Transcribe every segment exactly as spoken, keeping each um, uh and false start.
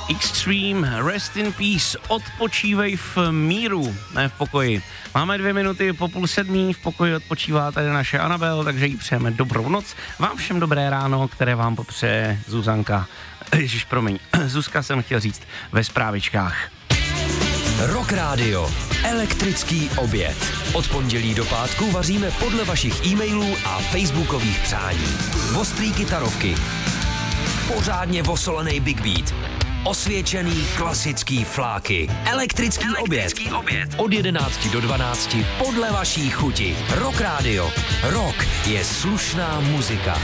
Extreme, Rest in Peace, odpočívej v míru, ne v pokoji. Máme dvě minuty po půl sedmí, v pokoji odpočívá tady naše Anabel, takže jí přejeme dobrou noc. Vám všem dobré ráno, které vám popřeje Zuzanka, ježiš, promiň, Zuzka jsem chtěl říct, ve zprávičkách. Rock Radio. Elektrický oběd. Od pondělí do pátku vaříme podle vašich e-mailů a facebookových přání. Ostrý kytarovky. Pořádně vosolený Big Beat. Osvědčený klasický fláky. Elektrický, Elektrický oběd. oběd. Od jedenácti do dvanácti podle vaší chuti. Rock Radio. Rock je slušná muzika.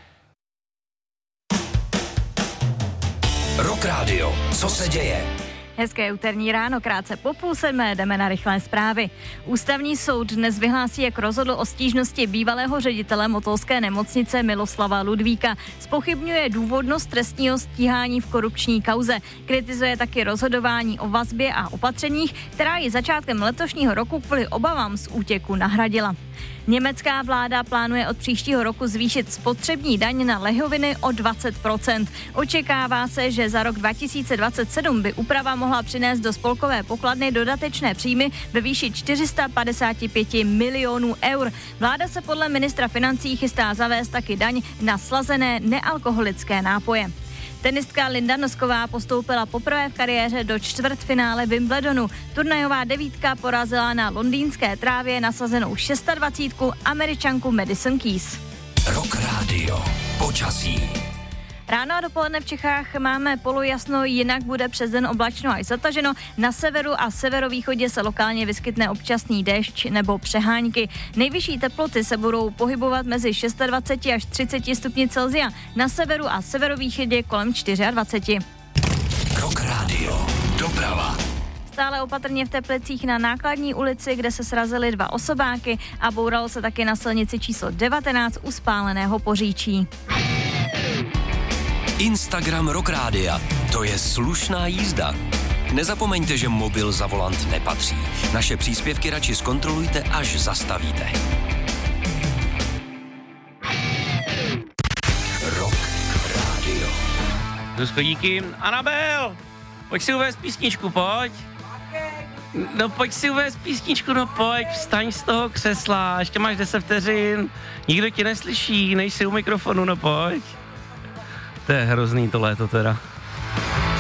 Rock Radio. Co se děje? Hezké úterní ráno, krátce po půl sedmé jdeme na rychlé zprávy. Ústavní soud dnes vyhlásí, jak rozhodl o stížnosti bývalého ředitele motolské nemocnice Miloslava Ludvíka. Zpochybňuje důvodnost trestního stíhání v korupční kauze. Kritizuje taky rozhodování o vazbě a opatřeních, která ji začátkem letošního roku kvůli obavám z útěku nahradila. Německá vláda plánuje od příštího roku zvýšit spotřební daň na lihoviny o dvacet procent. Očekává se, že za rok dva tisíce dvacet sedm by úprava mohla přinést do spolkové pokladny dodatečné příjmy ve výši čtyři sta padesát pět milionů eur. Vláda se podle ministra financí chystá zavést taky daň na slazené nealkoholické nápoje. Tenistka Linda Nosková postoupila poprvé v kariéře do čtvrtfinále Wimbledonu. Turnajová devítka porazila na londýnské trávě nasazenou dvacítku Američanku Madison Keys. Rock Radio. Počasí. Ráno a dopoledne v Čechách máme polojasno, jinak bude přes den oblačno až zataženo. Na severu a severovýchodě se lokálně vyskytne občasný déšť nebo přehánky. Nejvyšší teploty se budou pohybovat mezi dvacet šest až třicet stupni Celsia. Na severu a severovýchodě kolem dvacet čtyři. Rock Radio. Doprava. Stále opatrně v Teplicích na Nákladní ulici, kde se srazily dva osobáky a bouralo se taky na silnici číslo devatenáct u spáleného Poříčí. Instagram Rock Rádia. To je slušná jízda. Nezapomeňte, že mobil za volant nepatří. Naše příspěvky radši zkontrolujte, až zastavíte. Rock Radio. Zuzko, díky. Anabel, pojď si uvést písničku, pojď. No pojď si uvést písničku, no pojď, vstaň z toho křesla, ještě máš deset vteřin, nikdo tě neslyší, nejsi u mikrofonu, no pojď. To je hrozný to léto teda.